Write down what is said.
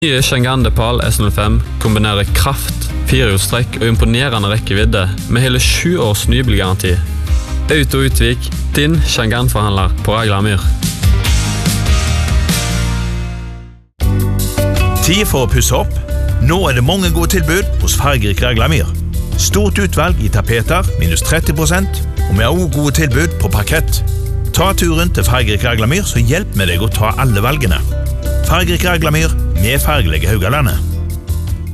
Nye Chang'an Depal S05 kombinerer kraft, firehjulstrekk og imponerende rekkevidde med hele 7 års nybilgaranti. Auto Utvik, din Chang'an-forhandler på Raglamyr. Tid for å pusse opp. Nå det mange gode tilbud hos Fargerik Raglamyr. Stort utvalg i tapeter, minus 30%, og vi har også gode tilbud på parkett. Ta turen til Fargerik Raglamyr, så hjelp med deg å ta alle valgene. Fargerik Raglamyr med fargelige Haugalandet.